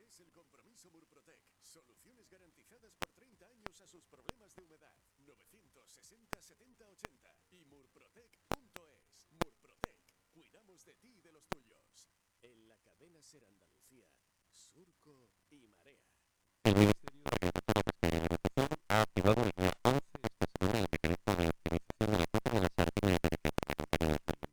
es el compromiso Murprotec. Soluciones garantizadas por 30 años a sus problemas de humedad. 960 70 80 y murprotec.es. Murprotec. Cuidamos de ti y de los tuyos. En la cadena Ser Andalucía, Surco y